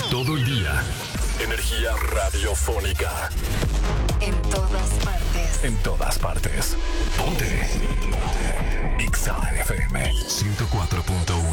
Todo el día. Energía radiofónica. En todas partes. En todas partes. Ponte. Exa FM 104.1.